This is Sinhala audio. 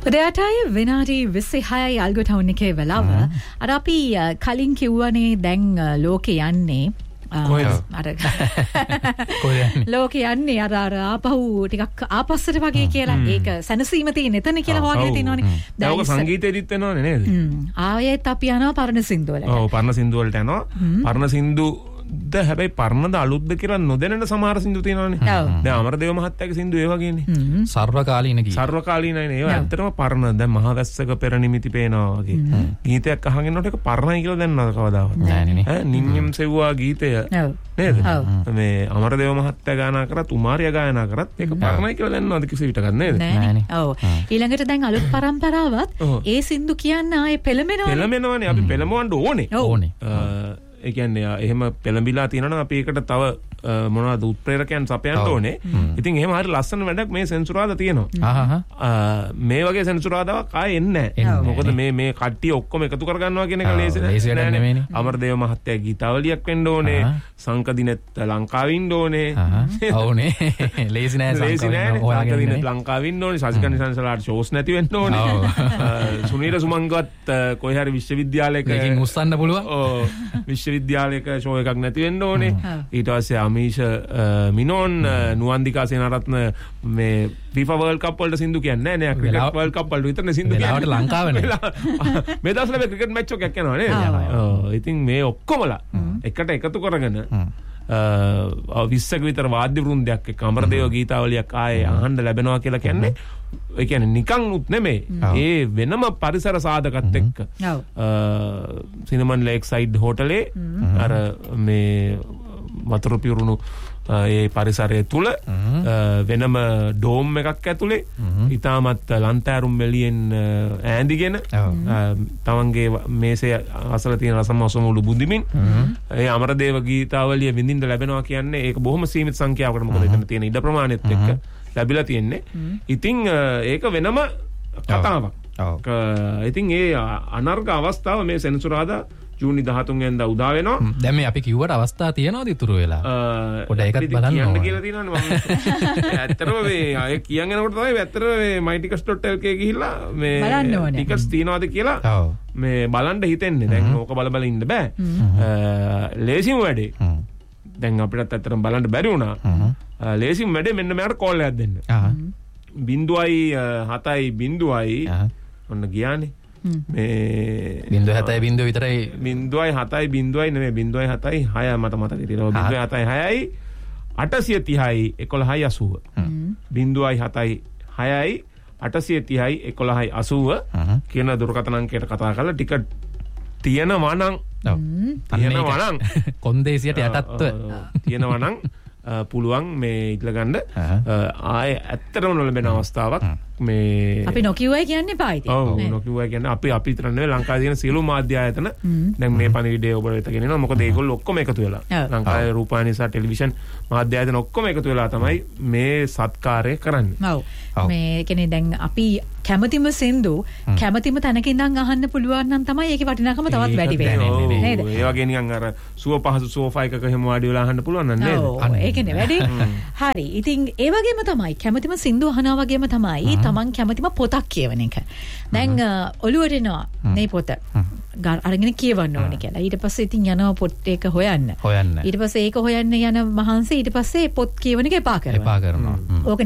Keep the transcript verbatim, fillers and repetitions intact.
උදෑටයි විනාඩි විසිහයයි අල්ගො ටවුන් එකේ වෙලාව. අර අපි කලින් කිව්වනේ දැන් ලෝකේ යන්නේ අර ලෝකේ යන්නේ අර අර ආපහු ටිකක් ආපස්සට වගේ කියලා. ඒක සැනසීම තියෙන එතන කියලා හොයගෙන තිනවනේ. දැන් ඔක සංගීතෙදිත් වෙනවනේ නේද? ආයෙත් අපි යනවා පරණ සින්දු වලට. ඔව් පරණ සින්දු වලට යනවා. පරණ සින්දු ද හැබැයි පරණද අලුත්ද කියලා නොදැනෙන සමහර සින්දු තියෙනවානේ. දැන් අමරදේව මහත්තයාගේ සින්දු ඒ වගේනේ. සර්වකාලීන ගීත. සර්වකාලීනයිනේ. ඒවා ඇත්තටම පරණ. දැන් මහවැස්සක පෙර නිමිති පේනවා වගේ. ගීතයක් අහගෙන ඉන්නකොට ඒක පරණයි කියලා දැනනවද කවදාවත්? නෑනේ. ඈ නින්නම් සෙව්වා ගීතය නේද? මේ අමරදේව මහත්තයා ගායනා කරත් උමාරියා ගායනා කරත් ඒක පරණයි කියලා දැනනවද කිසි විටකත් නේද? නෑනේ. ඔව්. ඊළඟට දැන් අලුත් පරම්පරාවත් ඒ සින්දු කියන්න ආයේ පෙළඹෙනවනේ. පෙළඹෙනවනේ. අපි පෙළඹවන්න ඕනේ. ඕනේ. ඒ කියන්නේ එහෙම පෙළඹිලා තියෙනවා අපි ඒකට තව මොනවද උත්ප්‍රේරකයන් සපයන්න ඕනේ. ඉතින් එහෙම හරි ලස්සන වැඩක් මේ සෙන්සුරාදා තියෙනවා. මේ වගේ සෙන්සුරාදාවක් ආයේ එන්නේ නැහැ. මොකද මේ මේ කට්ටිය ඔක්කොම එකතු කරගන්නවා කියන එක ලේසි නෑ. අමරදේව මහත්තයා ගීතාවලියක් වෙන්න ඕනේ. සංකදිනෙත් ලංකාවේ ඉන්න ඕනේ. ඕනේ. ලේසි නෑ සංකදිනෙත් ලංකාවේ ඉන්න ඕනේ. සසිකන් සංසලාට ෂෝස් නැති වෙන්න ඕනේ. සුනීල සුමංගවත් කොහේ හරි විශ්වවිද්‍යාලයක එකකින් උස්සන්න පුළුවන්. ඔව් විශ්වවිද්‍යාලයක ෂෝ එකක් නැති වෙන්න ඕනේ. ඊට පස්සේ අමීෂ මිනෝන් නුවන්දිකා සේනාරත්න මේ FIFA World Cup වලට සින්දු කියන්නේ නැහැ නේ. ක්‍රිකට් World Cup වලට විතරනේ සින්දු කියන්නේ. වෙලාවට ලංකාවේ මේ දවස්වල මේ ක්‍රිකට් මැච් එකක් යනවා නේද? ඔව්. ඉතින් මේ ඔක්කොමලා එකට එකතු කරගෙන විස්සක විතර වාද්‍ය වෘන්දයක් එක්ක අමරදේව ගීතාවලියක් ආයේ අහන්න ලැබෙනවා කියලා කියන්නේ ඒ කියන්නේ නිකන් උත් නෙමෙයි. ඒ වෙනම පරිසර සාධකත් එක්ක සිනමන් ලේක් සයිඩ් හෝටලේ අර මේ වතුර පිරුණු ඒ පරිසරය තුල වෙනම ඩෝම් එකක් ඇතුලේ ඉතාමත් ලන්තෑරුම් මෙලියෙන් ඈඳිගෙන තමන්ගේ මේසේ අසල තියෙන රසමසමුළු බුදිමින් ඒ අමරදේව ගීතාවලිය විඳින්න ලැබෙනවා කියන්නේ ඒක බොහොම සීමිත සංඛ්‍යාවකට මොකද එතන තියෙන ඉඩ ප්‍රමාණයත් එක්ක ලැබිලා තියෙන්නේ. ඉතින් ඒක වෙනම කතාවක්. ඉතින් ඒ අනර්ග අවස්ථාව මේ සෙනසුරාදා ජූනි දහතුන් වෙනිදා උදා වෙනවා. දැන් මේ අපි කිව්වට අවස්ථා තියෙනවද ඉතුරු වෙලා? පොඩ ඒකත් බලන්න ඕනේ. කියන්න කියලා තියෙනවනේ මම. ඇත්තටම මේ අය කියන් යනකොට තමයි ඇත්තටම මේ mytickets dot l k ගිහිල්ලා මේ ටිකට්ස් තියනවාද කියලා මේ බලන්න හිතෙන්නේ. දැන් ඕක බල බල ඉන්න බෑ. ලේසිම වැඩේ. දැන් අපිටත් ඇත්තටම බලන්න බැරි වුණා. ලේසිම වැඩේ මෙන්න මෙයාට කෝල් එකක් දෙන්න. බිංදුවයි හතයි බිංදුවයි ඔන්න ගියානේ. මේ බිංදුව හතයි බිංදුව විතරයි බිංදුවයි හතයි බිංදුවයි නෙමෙයි බිංදුවයි හතයි හයයි මට මතක තියෙනවා. බිංදුවයි හතයි හයයි අටසිය තිහයි එකොළහයි අසූව. බිංදුවයි හතයි හයයි අටසිය තිහයි එකොළහයි අසූව කියන දුරකථන අංකයට කතා කරලා ටිකට් තියෙනවා නම් තියෙනවා නම් කොන්දේසියට යටත්ව තියෙනවා නම් පුළුවන් මේ ඉట్లా ගන්න ආයේ ඇත්තටම නොලැබෙන අවස්ථාවක් මේ අපි නොකියුවයි කියන්නේ පායිති. ඔව් නොකියුවයි කියන්නේ අපි අපි විතර නෙවෙයි ලංකාවේ තියෙන සියලු මාධ්‍ය ආයතන දැන් මේ පණිවිඩය ඔබ වෙත ගෙනිනවා. මොකද ඒගොල්ලෝ ඔක්කොම එකතු වෙලා ලංකාවේ රූපවාහිනී සහ ටෙලිවිෂන් මාධ්‍ය ආයතන ඔක්කොම එකතු වෙලා තමයි මේ සත්කාරය කරන්නේ. ඔව්. මේ කියන්නේ දැන් අපි කැමැතිම සින්දු කැමැතිම තැනක ඉඳන් අහන්න පුළුවන් නම් තමයි ඒකේ වටිනාකම තවත් වැඩි වෙන්නේ නේද? ඒ වගේ නිකන් අර සුව පහසු සෝෆා එකක එහෙම වාඩි වෙලා අහන්න පුළුවන් නම් නේද? ඔව් ඒකනේ වැඩි. හරි. ඉතින් ඒ වගේම තමයි කැමැතිම සින්දු අහනවා වගේම තමයි තමන් කැමැතිම පොතක් කියවන එක. දැන් ඔළුවට එනවා මේ පොත. අරගෙන කියවන්න ඕනේ කියලා. ඊට පස්සේ ඉතින් යනවා පොත් එක හොයන්න. හොයන්න. ඊට පස්සේ ඒක හොයන්න යන මහන්සි ඊට පස්සේ පොත් කියවන එක එපා කරනවා. එපා කරනවා. ඕක